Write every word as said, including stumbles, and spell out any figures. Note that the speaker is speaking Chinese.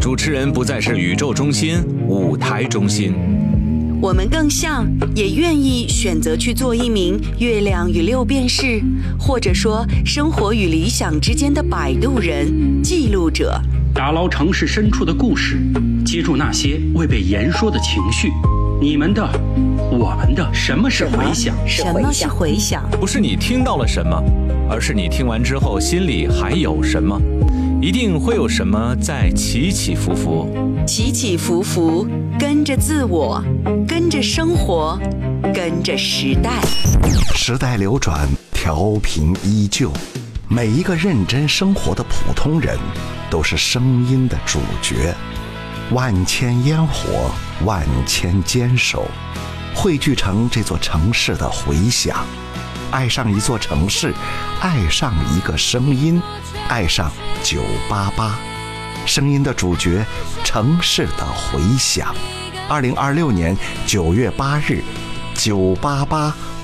主持人不再是宇宙中心、舞台中心， 我们更像，也愿意选择去做一名月亮与六便士，或者说生活与理想之间的摆渡人、记录者， 打捞城市深处的故事，接住那些未被言说的情绪。你们的，我们的，什么是回响？ 什么是回响？ 不是你听到了什么，而是你听完之后心里还有什么。一定会有什么在起起伏伏， 起起伏伏，跟着自我，跟着生活，跟着时代。 时代流转，调频依旧。每一个认真生活的普通人，都是声音的主角。万千烟火，万千坚守，汇聚成这座城市的回响。爱上一座城市，爱上一个声音，爱上九八八，声音的主角，城市的回响。二零二六年九月八日，九八八